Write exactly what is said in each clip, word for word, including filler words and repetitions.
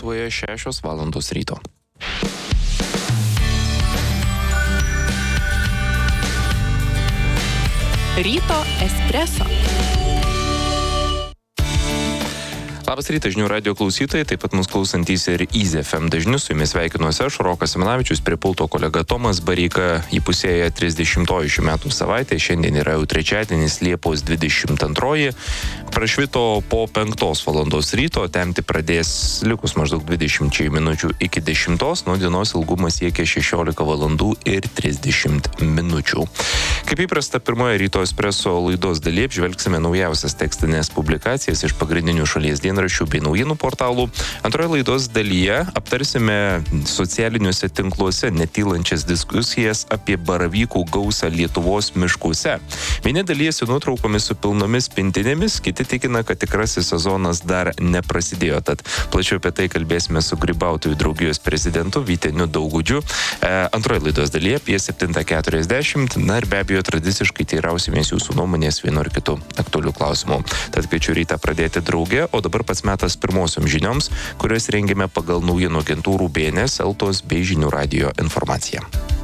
Lietuvoje šešios valandos ryto. Ryto espreso. Labas rytas žinių radijo klausytojai, taip pat mus klausantys ir Easy F M dažnius, su jumis sveikinuosi aš, Rokas Simanavičius, prie pulto kolega Tomas Bareika. Įpusėja trisdešimtoji šių metų savaitė, šiandien yra jau trečiadienis, Liepos dvidešimt antroji. Prašvito po penktos valandos ryto, temti pradės likus maždaug dvidešimt minučių iki dešimtos, nuo dienos ilgumas siekia šešiolika valandų ir trisdešimt minučių. Kaip įprasta, pirmoje ryto espreso laidos dalyje apžvelgsime naujausias tekstinės publikacijas iš pagrindinių šalies dienraščių bei naujienų portalų. Antroje laidos dalyje aptarsime socialiniuose tinkluose netylančias diskusijas apie baravykų gausą Lietuvos miškuose. Vieni dalyjasi nuotraukomis su pilnomis pintinėmis, kiti tikina, kad tikrasis sezonas dar neprasidėjo. Tad plačiau apie tai kalbėsime su grybautojų draugijos prezidentu Vyteniu Daugudžiu. E, antroje laidos dalyje apie septintą keturiasdešimt. Na ir be abejo tradiciškai teirausimės jūsų nuomonės vienu ar kitu aktualiu klausimu. Tad kviečiu rytą pradėti drauge, o dabar pats metas pirmosiom žinioms, kurias rengėme pagal naujienų agentūrų B N S, Eltos bei Žinių radijo informaciją.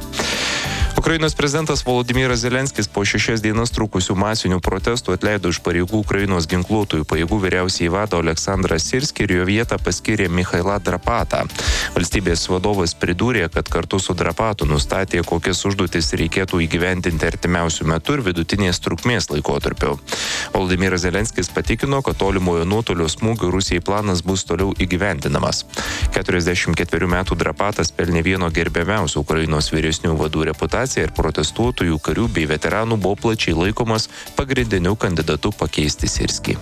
Ukrainos prezidentas Volodymyras Zelenskis po šešias dienas trukusių masinių protestų atleido iš pareigų Ukrainos ginkluotųjų pajėgų vyriausiąjį vadą Oleksandrą Sirskį ir jo vietą paskyrė Michailą Drapatą. Valstybės vadovas pridūrė, kad kartu su Drapatu nustatė, kokias užduotis reikėtų įgyvendinti artimiausių metų ir vidutinės trukmės laikotarpiu. Volodymyras Zelenskis patikino, kad tolimojo nuotolio smūgių Rusijai planas bus toliau įgyvendinamas. keturiasdešimt ketverių metų Drapatas pelnė vieno gerbiamiausių Ukrainos vyresnių vadų reputaciją ir protestuotojų, karių bei veteranų buvo plačiai laikomas pagrindiniu kandidatu pakeisti Sirskį.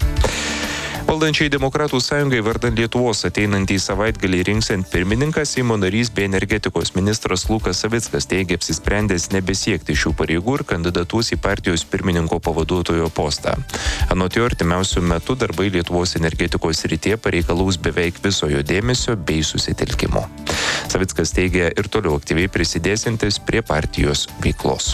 Valdančiai Demokratų sąjungai vardan Lietuvos ateinantį savaitgalį rinksiant pirmininką, Seimo narys bei energetikos ministras Lukas Savickas teigia apsisprendęs nebesiekti šių pareigų ir kandidatuos į partijos pirmininko pavaduotojo postą. Anot jo, artimiausiu metu darbai Lietuvos energetikos srityje pareikalaus beveik viso jo dėmesio bei susitelkimo. Savickas teigia ir toliau aktyviai prisidėsiantis prie partijos veiklos.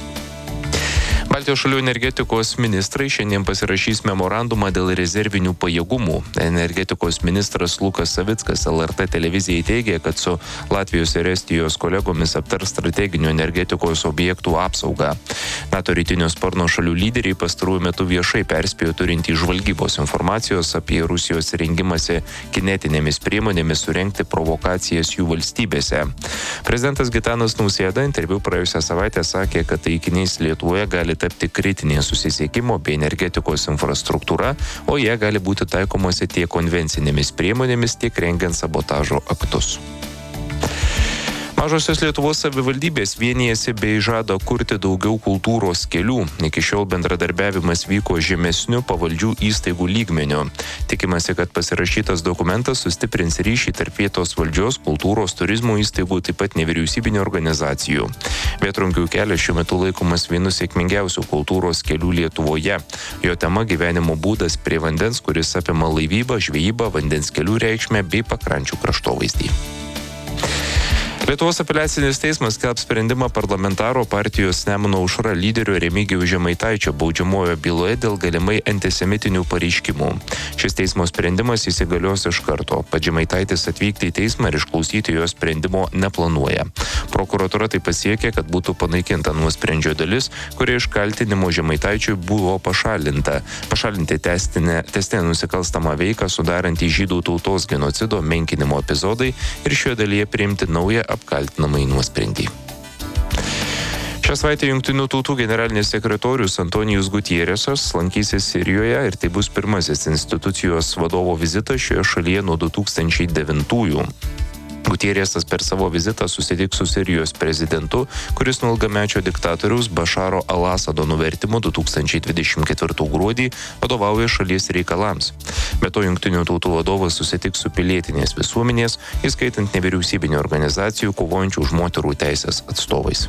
Baltijos šalių energetikos ministrai šiandien pasirašys memorandumą dėl rezervinių pajėgumų. Energetikos ministras Lukas Savickas L R T televizijai teigė, kad su Latvijos ir Estijos kolegomis aptars strateginių energetikos objektų apsaugą. NATO rytinio sparno šalių lyderiai pastarųjų metų viešai perspėjo turintį žvalgybos informacijos apie Rusijos rengimąsi kinetinėmis priemonėmis surengti provokacijas jų valstybėse. Prezidentas Gitanas Nausėda interviu praėjusią savaitę sakė, kad taikiniais Lietuvoje gali tapti kritinė susisiekimo bei energetikos infrastruktūra, o jie gali būti taikomasi tiek konvencinėmis priemonėmis, tiek rengiant sabotažo aktus. Mažosios Lietuvos savivaldybės vienijasi bei žada kurti daugiau kultūros kelių. Iki šiol bendradarbiavimas vyko žemesnių pavaldžių įstaigų lygmeniu. Tikimasi, kad pasirašytas dokumentas sustiprins ryšį tarp vietos valdžios, kultūros, turizmo įstaigų, taip pat nevyriausybinių organizacijų. Vėtrungių kelias šiuo metu laikomas vienu sėkmingiausių kultūros kelių Lietuvoje. Jo tema gyvenimo būdas prie vandens, kuris apima laivybą, žvejybą, vandens kelių reikšmę bei pakrančių kraštovaizdį. Lietuvos apeliacinis teismas skelbs sprendimą parlamentaro partijos Nemuno aušra lyderio Remigijaus Žemaitaičio baudžiamojo byloje dėl galimai antisemitinių pareiškimų. Šis teismo sprendimas įsigalios iš karto. Pats Žemaitaitis atvykti į teismą ir išklausyti jo sprendimo neplanuoja. Prokuratūra tai pasiekė, kad būtų panaikinta nuosprendžio dalis, kuri iš kaltinimo Žemaitaičiui buvo pašalinta. Pašalinti testinę, testinę nusikalstamą veiką sudarantį žydų tautos genocido menkinimo epizodai ir šioje dalyje priimti naują apkaltinamąjį nuosprendį. Šią savaitę Jungtinių tautų generalinis sekretorius Antonijus Gutieresas lankysis Sirijoje ir tai bus pirmasis institucijos vadovo vizitas šioje šalyje nuo du tūkstančiai devintųjų. Gutieresas per savo vizitą susitiks su Sirijos prezidentu, kuris nuo ilgamečio diktatoriaus Bašaro al-Asado nuvertimo du tūkstančiai dvidešimt ketvirtų gruodį vadovauja šalies reikalams. Be to, Jungtinių tautų vadovas susitiks su pilietinės visuomenės, įskaitant nevyriausybinių organizacijų kovojančių už moterų teisės atstovais.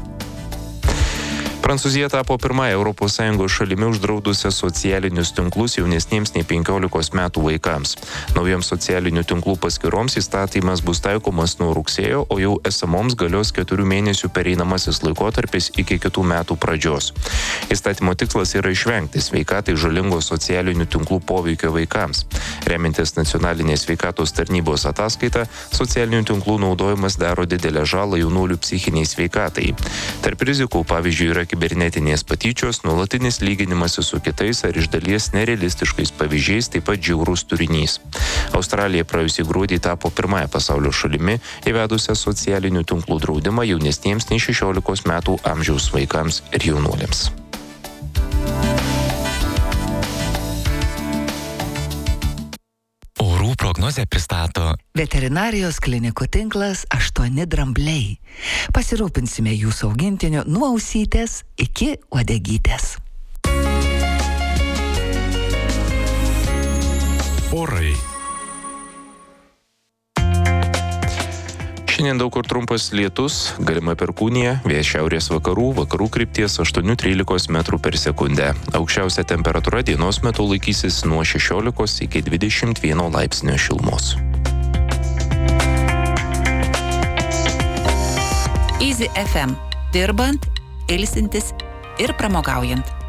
Prancūzija tapo pirmąja Europos Sąjungos šalimi uždraudusią socialinius tinklus jaunesniems nei penkiolikos metų vaikams. Naujoms socialinių tinklų paskyroms įstatymas bus taikomas nuo rugsėjo, o jau esamoms galios keturių mėnesių pereinamasis laikotarpis iki kitų metų pradžios. Įstatymo tikslas yra išvengti sveikatai žalingo socialinių tinklų poveikio vaikams. Remiantis nacionalinės sveikatos tarnybos ataskaita, socialinių tinklų naudojimas daro didelę žalą jaunuolių psichiniai sveikatai. Tarp rizikų, pavyzdžiui, yra kibernetinės patyčios, nuolatinis lyginimasis su kitais ar iš dalies nerealistiškais pavyzdžiais, taip pat žiaurus turinys. Australija praėjusį gruodį tapo pirmąją pasaulio šalimi įvedusią socialinių tinklų draudimą jaunesniems nei šešiolikos metų amžiaus vaikams ir jaunuoliams. Orų prognozę pristato Veterinarijos klinikų tinklas aštuoni drambliai. Pasirūpinsime jūsų augintiniu nuo ausytės iki uodegytės. orai. Šiandien daug kur trumpas lietus, galima perkūnija, vėjas šiaurės vakarų, vakarų krypties aštuoni trylika metrų per sekundę. Aukščiausia temperatūra dienos metu laikysis nuo šešiolikos iki dvidešimt vieno laipsnio šilumos. Easy F M. Dirbant, ilsintis ir pramogaujant.